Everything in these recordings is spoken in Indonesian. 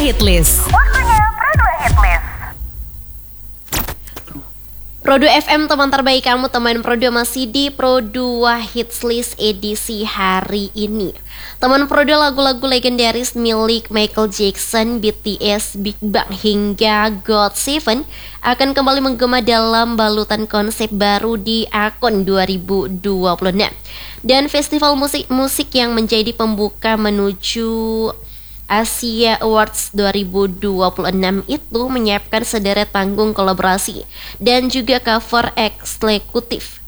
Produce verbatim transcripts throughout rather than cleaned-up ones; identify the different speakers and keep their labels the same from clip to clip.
Speaker 1: Hitlist.
Speaker 2: Waktunya Pro dua Hitlist.
Speaker 3: Pro dua F M, teman terbaik kamu, teman Pro dua masih di Pro dua Hitslist edisi hari ini. Teman Pro dua, lagu-lagu legendaris milik Michael Jackson, B T S, Big Bang hingga God Seven akan kembali menggema dalam balutan konsep baru di Akon dua ribu dua puluh enam. Dan festival musik-musik yang menjadi pembuka menuju Asia Awards dua ribu dua puluh enam itu menyiapkan sederet panggung kolaborasi dan juga cover eksekutif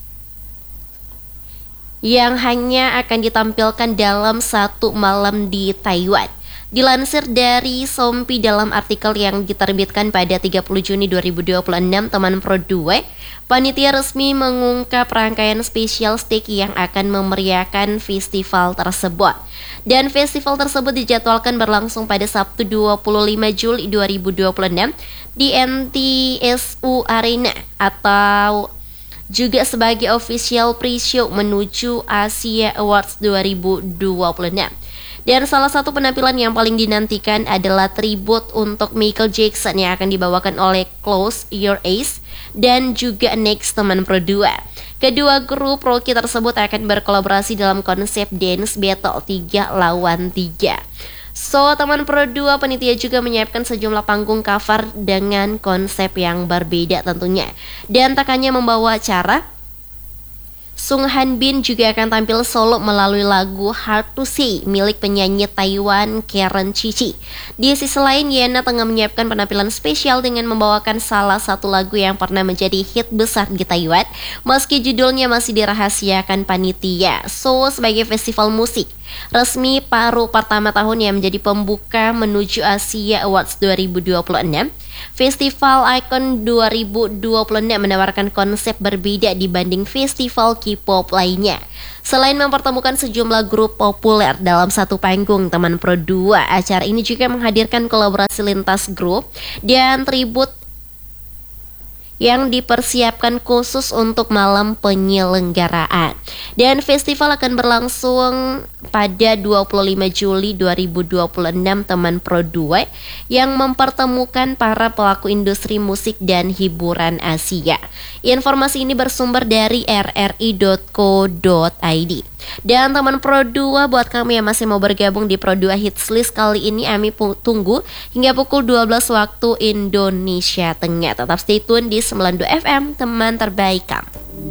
Speaker 3: yang hanya akan ditampilkan dalam satu malam di Taiwan. Dilansir dari Sompi dalam artikel yang diterbitkan pada tiga puluh Juni dua ribu dua puluh enam, teman Pro dua, panitia resmi mengungkap rangkaian special stage yang akan memeriahkan festival tersebut. Dan festival tersebut dijadwalkan berlangsung pada Sabtu dua puluh lima Juli dua ribu dua puluh enam di N T S U Arena, atau juga sebagai official pre-show menuju Asia Awards dua ribu dua puluh enam. Dan salah satu penampilan yang paling dinantikan adalah tribute untuk Michael Jackson yang akan dibawakan oleh Close Your Eyes dan juga Next, teman Pro dua. Kedua grup rookie tersebut akan berkolaborasi dalam konsep dance battle tiga lawan tiga. So, teman Pro dua, panitia juga menyiapkan sejumlah panggung cover dengan konsep yang berbeda tentunya. Dan tak hanya membawa acara, Sung Han Bin juga akan tampil solo melalui lagu Hard to Say milik penyanyi Taiwan Karen Cici. Di sisi lain, Yana tengah menyiapkan penampilan spesial dengan membawakan salah satu lagu yang pernah menjadi hit besar di Taiwan, meski judulnya masih dirahasiakan panitia. So, sebagai festival musik resmi paruh pertama tahun yang menjadi pembuka menuju Asia Awards dua ribu dua puluh enam, Festival Icon dua ribu dua puluh enam menawarkan konsep berbeda dibanding festival K-pop lainnya. Selain mempertemukan sejumlah grup populer dalam satu panggung, teman Pro dua, acara ini juga menghadirkan kolaborasi lintas grup dan tribut yang dipersiapkan khusus untuk malam penyelenggaraan. Dan festival akan berlangsung pada dua puluh lima Juli dua ribu dua puluh enam, teman Pro dua, yang mempertemukan para pelaku industri musik dan hiburan Asia. Informasi ini bersumber dari r r i dot co dot i d. Dan teman Pro dua, buat kamu yang masih mau bergabung di Pro dua Hitslist kali ini, Ami tunggu hingga pukul dua belas waktu Indonesia Tengah. Tetap stay tune di sembilan puluh dua F M, teman terbaik kamu.